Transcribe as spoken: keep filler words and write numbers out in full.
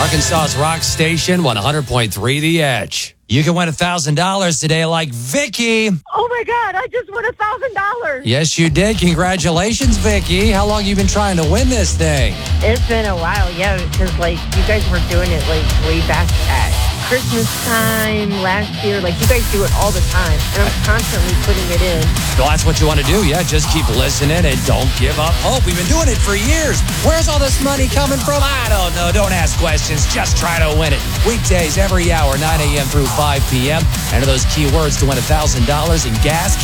Arkansas's rock station, one hundred point three The Edge. You can win one thousand dollars today like Vicky. Oh, my God. I just won one thousand dollars. Yes, you did. Congratulations, Vicky. How long you been trying to win this thing? It's been a while, yeah, because, like, you guys were doing it, like, way back at Christmas time last year. Like, you guys do it all the time, and I'm constantly putting it in. Well, that's what you want to do. Yeah, just keep listening and don't give up hope. We've been doing it for years. Where's all this money coming from? I don't know. Don't ask questions. Just try to win it. Weekdays every hour, nine a.m. through five p.m. Enter those keywords to win one thousand dollars in gas.